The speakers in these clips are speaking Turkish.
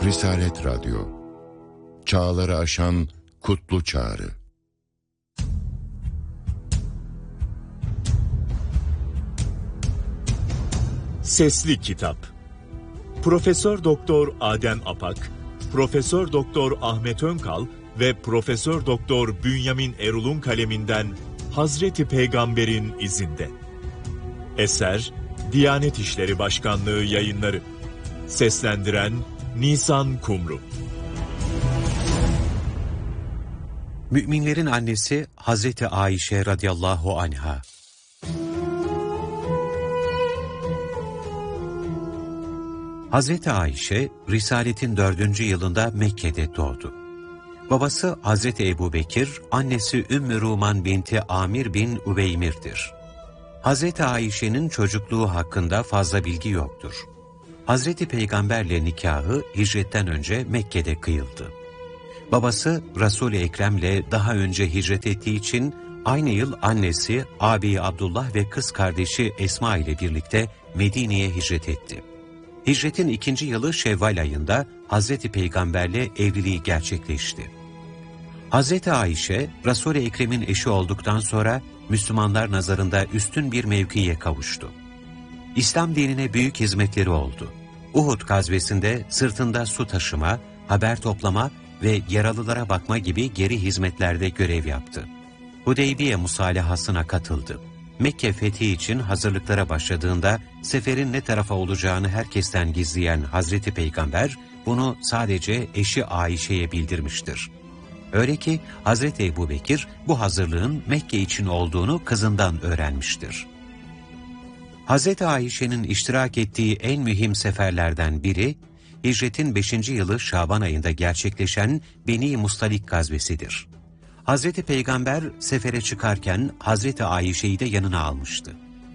Risalet Radyo, çağları aşan kutlu çağrı. Sesli Kitap. Profesör Doktor Adem Apak, Profesör Doktor Ahmet Önkal ve Profesör Doktor Bünyamin Erul'un kaleminden Hazreti Peygamber'in izinde. Eser Diyanet İşleri Başkanlığı Yayınları. Seslendiren Nisan Kumru. Müminlerin annesi Hazreti Ayşe radıyallahu anha. Hazreti Ayşe, Risaletin 4. yılında Mekke'de doğdu. Babası Hazreti Ebubekir, annesi Ümmü Ruman binti Amir bin Übeymir'dir. Hazreti Ayşe'nin çocukluğu hakkında fazla bilgi yoktur. Hazreti Peygamberle nikahı hicretten önce Mekke'de kıyıldı. Babası Resul-i Ekrem'le daha önce hicret ettiği için aynı yıl annesi, abi Abdullah ve kız kardeşi Esma ile birlikte Medine'ye hicret etti. Hicretin 2. yılı Şevval ayında Hazreti Peygamberle evliliği gerçekleşti. Hazreti Ayşe, Resul-i Ekrem'in eşi olduktan sonra Müslümanlar nazarında üstün bir mevkiye kavuştu. İslam dinine büyük hizmetleri oldu. Uhud gazvesinde sırtında su taşıma, haber toplama ve yaralılara bakma gibi geri hizmetlerde görev yaptı. Hudeybiye musalahasına katıldı. Mekke fethi için hazırlıklara başladığında seferin ne tarafa olacağını herkesten gizleyen Hazreti Peygamber bunu sadece eşi Ayşe'ye bildirmiştir. Öyle ki Hazreti Ebubekir bu hazırlığın Mekke için olduğunu kızından öğrenmiştir. Hazreti Ayşe'nin iştirak ettiği en mühim seferlerden biri, Hicretin 5. yılı Şaban ayında gerçekleşen Beni Mustalik gazvesidir. Hazreti Peygamber sefere çıkarken Hazreti Ayşe'yi de yanına almıştı.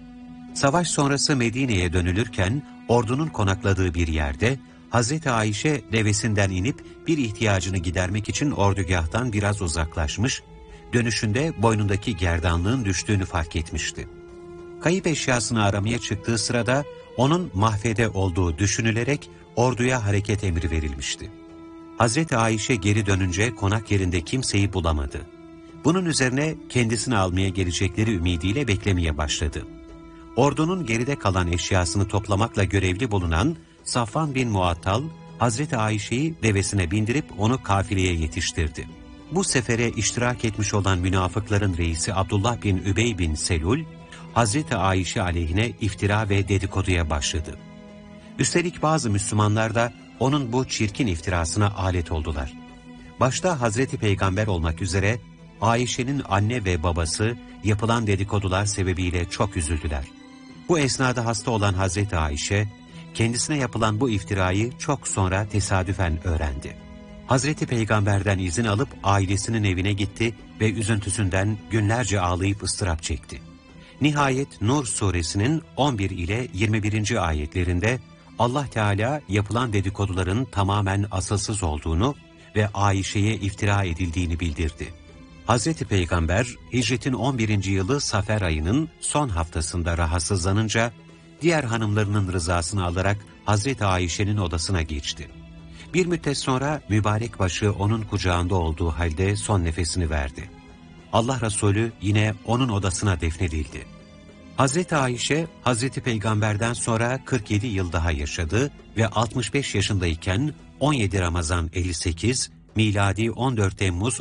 Savaş sonrası Medine'ye dönülürken ordunun konakladığı bir yerde Hazreti Ayşe devesinden inip bir ihtiyacını gidermek için ordugahtan biraz uzaklaşmış, dönüşünde boynundaki gerdanlığın düştüğünü fark etmişti. Kayıp eşyasını aramaya çıktığı sırada onun mahfede olduğu düşünülerek orduya hareket emri verilmişti. Hazreti Ayşe geri dönünce konak yerinde kimseyi bulamadı. Bunun üzerine kendisini almaya gelecekleri ümidiyle beklemeye başladı. Ordunun geride kalan eşyasını toplamakla görevli bulunan Safvan bin Muattal, Hazreti Ayşe'yi devesine bindirip onu kafileye yetiştirdi. Bu sefere iştirak etmiş olan münafıkların reisi Abdullah bin Übey bin Selul, Hazreti Ayşe aleyhine iftira ve dedikoduya başladı. Üstelik bazı Müslümanlar da onun bu çirkin iftirasına alet oldular. Başta Hazreti Peygamber olmak üzere Ayşe'nin anne ve babası yapılan dedikodular sebebiyle çok üzüldüler. Bu esnada hasta olan Hazreti Ayşe, kendisine yapılan bu iftirayı çok sonra tesadüfen öğrendi. Hazreti Peygamber'den izin alıp ailesinin evine gitti ve üzüntüsünden günlerce ağlayıp ıstırap çekti. Nihayet Nur suresinin 11 ile 21. ayetlerinde Allah Teala yapılan dedikoduların tamamen asılsız olduğunu ve Ayşe'ye iftira edildiğini bildirdi. Hazreti Peygamber, hicretin 11. yılı Safer ayının son haftasında rahatsızlanınca, diğer hanımlarının rızasını alarak Hazreti Ayşe'nin odasına geçti. Bir müddet sonra mübarek başı onun kucağında olduğu halde son nefesini verdi. Allah Resulü yine onun odasına defnedildi. Hazreti Ayşe, Hazreti Peygamber'den sonra 47 yıl daha yaşadı ve 65 yaşındayken 17 Ramazan 58, miladi 14 Temmuz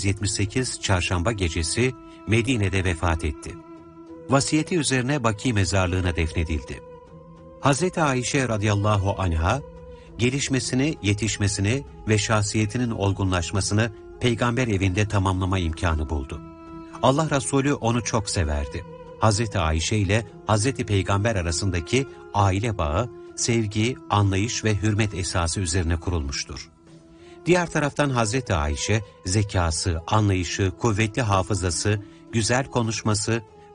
678 çarşamba gecesi Medine'de vefat etti. Vasiyeti üzerine Baki mezarlığına defnedildi. Hazreti Ayşe radıyallahu anha, gelişmesini, yetişmesini ve şahsiyetinin olgunlaşmasını Peygamber evinde tamamlama imkanı buldu. Allah Resulü onu çok severdi. Hazreti Ayşe ile Hazreti Peygamber arasındaki aile bağı, sevgi, anlayış ve hürmet esası üzerine kurulmuştur. Diğer taraftan Hazreti Ayşe, zekası, anlayışı, kuvvetli hafızası, güzel konuşması,